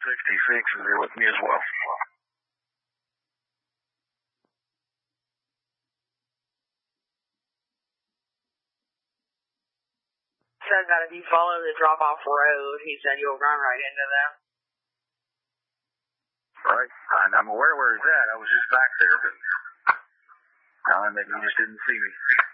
66 is there with me as well. Said that if you follow the drop-off road, he said you'll run right into them. Right, and I'm aware where he's at. I was just back there, but maybe he just didn't see me.